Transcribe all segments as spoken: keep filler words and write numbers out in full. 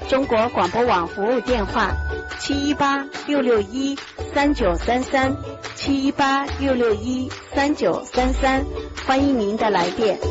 中国广播网服务电话七一八六六一三九三三七一八六六一三九三三，欢迎您的来电。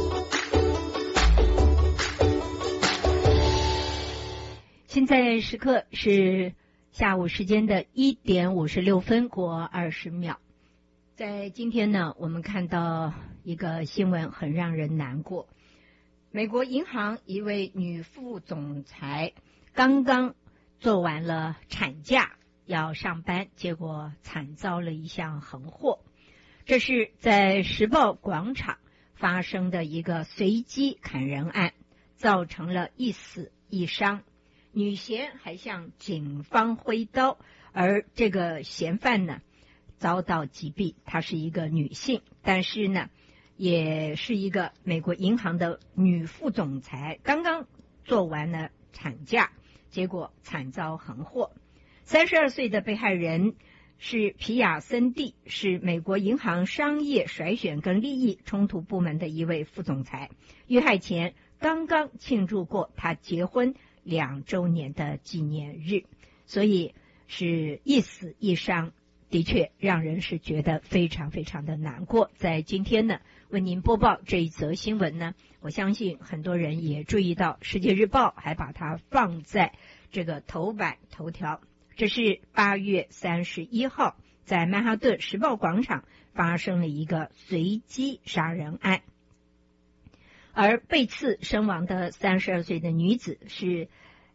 现在时刻是下午时间的一点五十六分过二十秒。在今天呢，我们看到一个新闻很让人难过。美国银行一位女副总裁刚刚做完了产假，要上班，结果惨遭了一项横祸。这是在时报广场发生的一个随机砍人案，造成了一死一伤。女嫌还向警方挥刀，而这个嫌犯呢遭到击毙。她是一个女性，但是呢也是一个美国银行的女副总裁，刚刚做完了产假，结果惨遭横祸。三十二岁的被害人是皮亚森蒂，是美国银行商业甩选跟利益冲突部门的一位副总裁。遇害前刚刚庆祝过他结婚两周年的纪念日，所以是一死一伤，的确让人是觉得非常非常的难过。在今天呢，为您播报这一则新闻呢，我相信很多人也注意到，《世界日报》还把它放在这个头版头条。这是八月三十一号，在曼哈顿时报广场发生了一个随机杀人案，而被刺身亡的三十二岁的女子是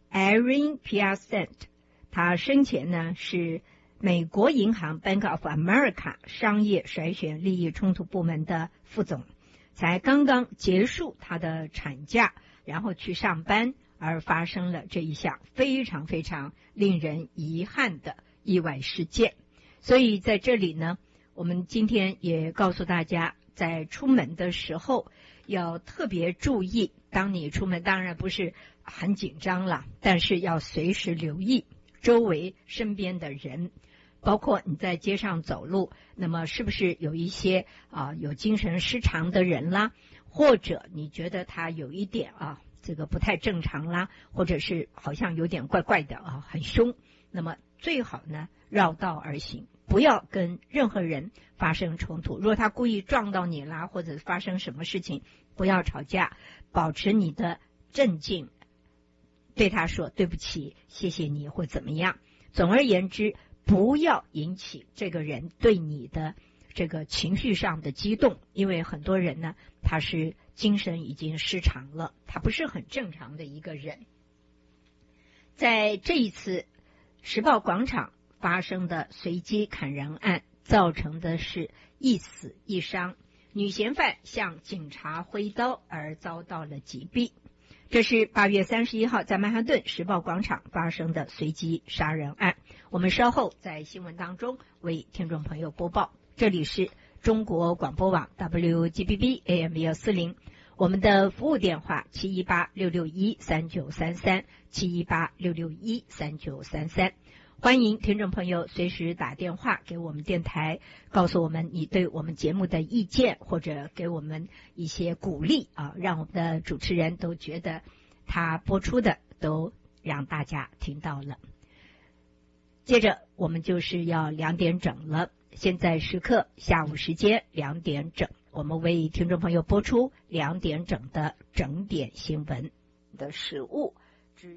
Erin Piacent， 她生前呢是美国银行 Bank of America 商业甩选利益冲突部门的副总，才刚刚结束她的产假，然后去上班，而发生了这一项非常非常令人遗憾的意外事件。所以在这里呢，我们今天也告诉大家，在出门的时候要特别注意，当你出门当然不是很紧张了，但是要随时留意周围身边的人，包括你在街上走路，那么是不是有一些啊有精神失常的人啦，或者你觉得他有一点啊这个不太正常啦，或者是好像有点怪怪的啊，很凶，那么最好呢绕道而行，不要跟任何人发生冲突。如果他故意撞到你啦，或者发生什么事情，不要吵架，保持你的镇静，对他说对不起，谢谢你，或怎么样。总而言之，不要引起这个人对你的这个情绪上的激动，因为很多人呢他是精神已经失常了，他不是很正常的一个人。在这一次时报广场发生的随机砍人案，造成的是一死一伤，女嫌犯向警察挥刀而遭到了击毙。这是八月三十一号在曼哈顿时报广场发生的随机杀人案。我们稍后在新闻当中为听众朋友播报。这里是中国广播网 W G B B A M 一二四零，我们的服务电话七一八六六一三九三三七一八六六一三九三三。欢迎听众朋友随时打电话给我们电台，告诉我们你对我们节目的意见，或者给我们一些鼓励啊，让我们的主持人都觉得他播出的都让大家听到了。接着我们就是要两点整了，现在时刻下午时间两点整，我们为听众朋友播出两点整的整点新闻的食物之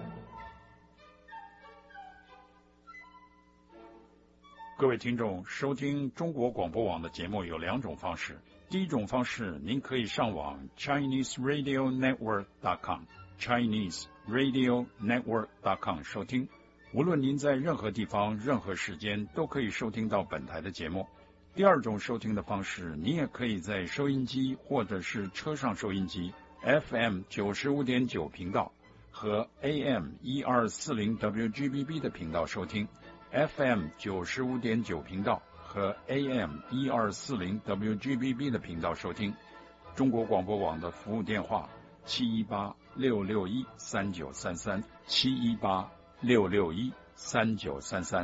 各位听众，收听中国广播网的节目有两种方式。第一种方式，您可以上网 Chinese Radio Network dot com Chinese Radio Network dot com 收听。无论您在任何地方、任何时间，都可以收听到本台的节目。第二种收听的方式，你也可以在收音机或者是车上收音机 F M 九十五点九频道和 A M 一二四零 W G B B 的频道收听。F M 九十五点九频道和 A M 一二四零 W G B B 的频道收听。中国广播网的服务电话七一八六六一三九三三七一八六六一三九三三。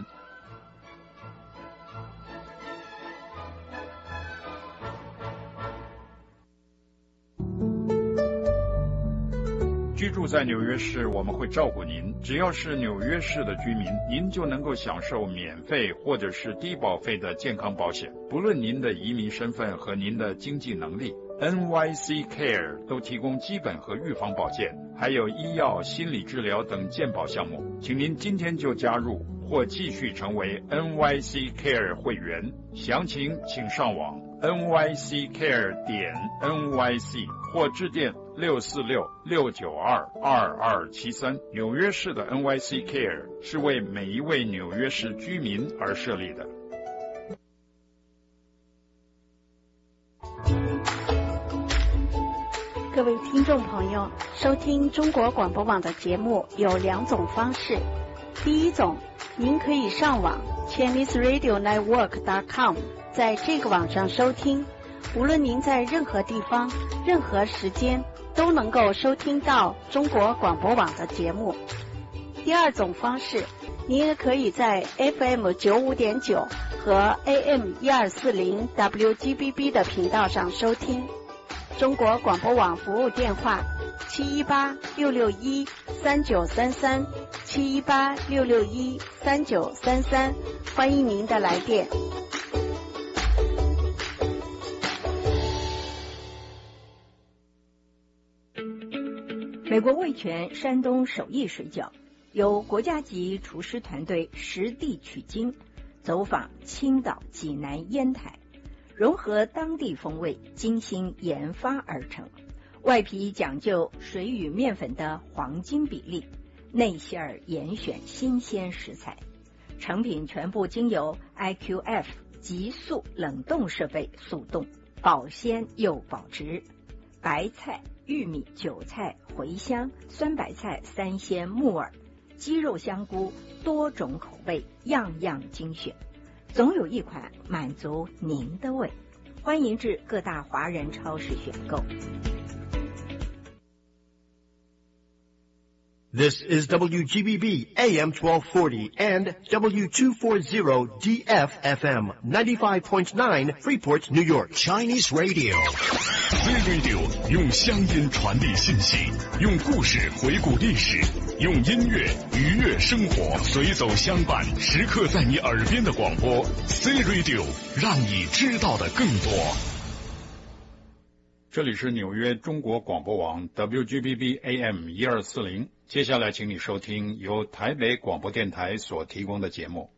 居住住在纽约市，我们会照顾您。只要是纽约市的居民，您就能够享受免费或者是低保费的健康保险，不论您的移民身份和您的经济能力。N Y C Care 都提供基本和预防保健，还有医药、心理治疗等健保项目。请您今天就加入或继续成为 N Y C Care 会员，详情请上网 N Y C care 点 N Y C 或致电六四六六九二二二七三。纽约市的 N Y C Care 是为每一位纽约市居民而设立的。 各位听众朋友，收听中国广播网的节目有两种方式。第一种，您可以上网 Chinese Radio Network dot com， 在这个网上收听，无论您在任何地方、任何时间都能够收听到中国广播网的节目。第二种方式，您也可以在 F M 九五点九和 A M 一二四零 W G B B 的频道上收听。中国广播网服务电话七一八六六一三九三三七一八六六一三九三三，欢迎您的来电。 美国味全山东手艺水饺由国家级厨师团队实地取经，走访青岛、济南、烟台，融合当地风味，精心研发而成。外皮讲究水与面粉的黄金比例，内馅儿严选新鲜食材，成品全部经由 I Q F 急速冷冻设备速冻，保鲜又保值。白菜、玉米、韭菜、茴香、酸白菜、三鲜、木耳、鸡肉、香菇，多种口味，样样精选，总有一款满足您的胃。欢迎至各大华人超市选购。 This is W G B B A M twelve forty and W two forty D F F M ninety-five point nine Freeport, New York. Chinese Radio. C Radio 用乡音传递信息，用故事回顾历史，用音乐愉悦生活，随走相伴，时刻在你耳边的广播 C Radio， 让你知道的更多。 这里是纽约中国广播网 W G B B A M 一二四零，接下来请你收听由台北广播电台所提供的节目。